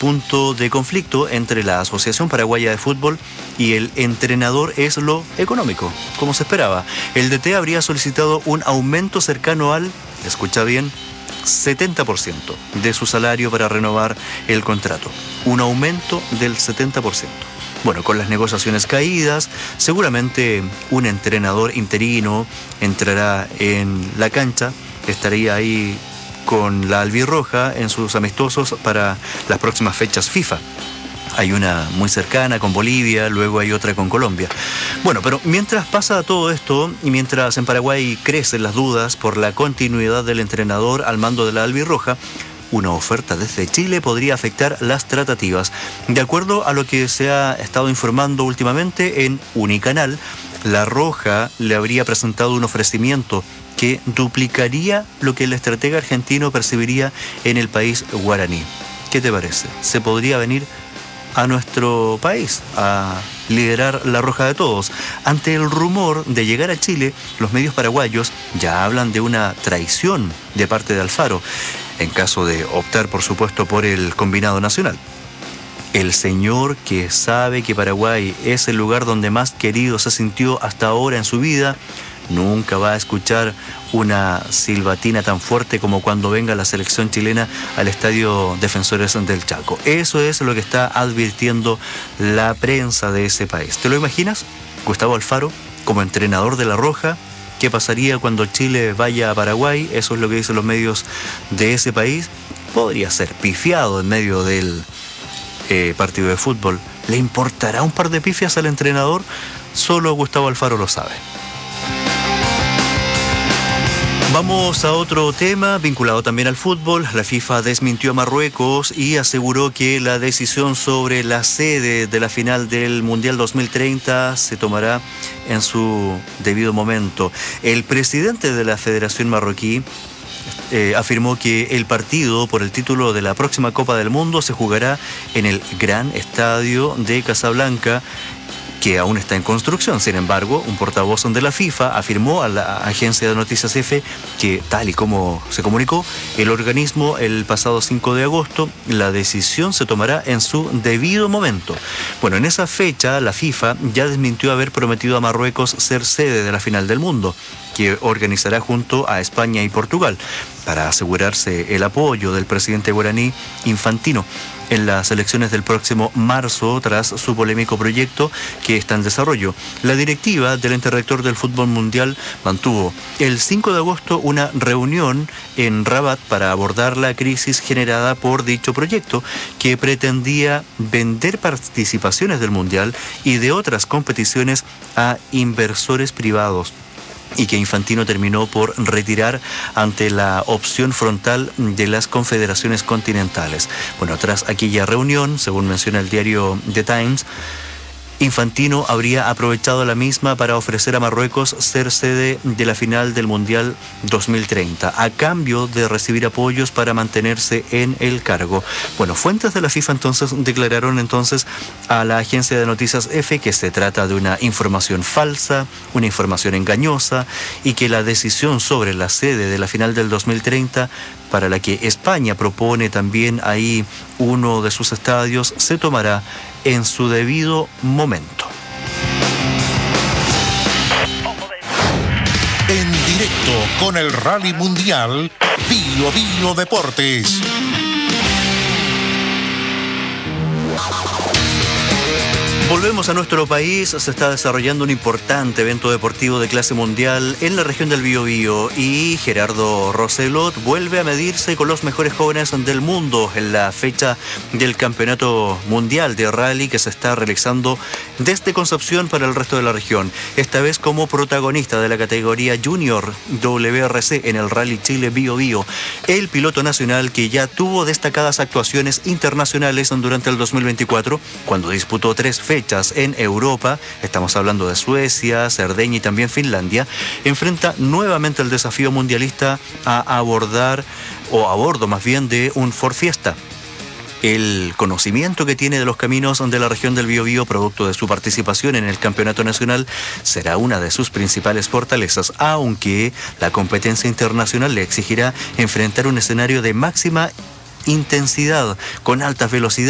punto de conflicto entre la Asociación Paraguaya de Fútbol y el entrenador es lo económico, como se esperaba. El DT habría solicitado un aumento cercano al, escucha bien, 70% de su salario para renovar el contrato. Un aumento del 70%. Bueno, con las negociaciones caídas, seguramente un entrenador interino entrará en la cancha, estaría ahí con la albirroja en sus amistosos para las próximas fechas FIFA. Hay una muy cercana con Bolivia, luego hay otra con Colombia. Bueno, pero mientras pasa todo esto y mientras en Paraguay crecen las dudas por la continuidad del entrenador al mando de la albirroja, una oferta desde Chile podría afectar las tratativas. De acuerdo a lo que se ha estado informando últimamente en Unicanal, La Roja le habría presentado un ofrecimiento que duplicaría lo que el estratega argentino percibiría en el país guaraní. ¿Qué te parece? ¿Se podría venir a nuestro país a liderar La Roja de todos? Ante el rumor de llegar a Chile, los medios paraguayos ya hablan de una traición de parte de Alfaro, en caso de optar, por supuesto, por el combinado nacional. El señor que sabe que Paraguay es el lugar donde más querido se sintió hasta ahora en su vida, nunca va a escuchar una silbatina tan fuerte como cuando venga la selección chilena al Estadio Defensores del Chaco. Eso es lo que está advirtiendo la prensa de ese país. ¿Te lo imaginas? Gustavo Alfaro como entrenador de La Roja. ¿Qué pasaría cuando Chile vaya a Paraguay? Eso es lo que dicen los medios de ese país. Podría ser pifiado en medio del partido de fútbol. ¿Le importará un par de pifias al entrenador? Solo Gustavo Alfaro lo sabe. Vamos a otro tema vinculado también al fútbol. La FIFA desmintió a Marruecos y aseguró que la decisión sobre la sede de la final del Mundial 2030 se tomará en su debido momento. El presidente de la Federación Marroquí afirmó que el partido por el título de la próxima Copa del Mundo se jugará en el Gran Estadio de Casablanca, que aún está en construcción. Sin embargo, un portavoz de la FIFA afirmó a la agencia de noticias EFE que, tal y como se comunicó el organismo el pasado 5 de agosto, la decisión se tomará en su debido momento. Bueno, en esa fecha la FIFA ya desmintió haber prometido a Marruecos ser sede de la final del mundo, que organizará junto a España y Portugal, para asegurarse el apoyo del presidente guaraní Infantino en las elecciones del próximo marzo tras su polémico proyecto que está en desarrollo. La directiva del ente rector del fútbol mundial mantuvo el 5 de agosto una reunión en Rabat para abordar la crisis generada por dicho proyecto, que pretendía vender participaciones del mundial y de otras competiciones a inversores privados, y que Infantino terminó por retirar ante la opción frontal de las confederaciones continentales. Bueno, tras aquella reunión, según menciona el diario The Times, Infantino habría aprovechado la misma para ofrecer a Marruecos ser sede de la final del Mundial 2030, a cambio de recibir apoyos para mantenerse en el cargo. Bueno, fuentes de la FIFA entonces declararon a la agencia de noticias EFE que se trata de una información falsa, una información engañosa, y que la decisión sobre la sede de la final del 2030, para la que España propone también ahí uno de sus estadios, se tomará en su debido momento. En directo con el Rally Mundial, Bio Bio Deportes. Volvemos a nuestro país. Se está desarrollando un importante evento deportivo de clase mundial en la región del Biobío, y Gerardo Roselot vuelve a medirse con los mejores jóvenes del mundo en la fecha del Campeonato Mundial de Rally que se está realizando desde Concepción para el resto de la región. Esta vez como protagonista de la categoría Junior WRC en el Rally Chile Biobío, el piloto nacional que ya tuvo destacadas actuaciones internacionales durante el 2024, cuando disputó 3 fechas en Europa, estamos hablando de Suecia, Cerdeña y también Finlandia, enfrenta nuevamente el desafío mundialista a bordo más bien de un Ford Fiesta. El conocimiento que tiene de los caminos de la región del Biobío, producto de su participación en el campeonato nacional, será una de sus principales fortalezas, aunque la competencia internacional le exigirá enfrentar un escenario de máxima intensidad, con altas velocidades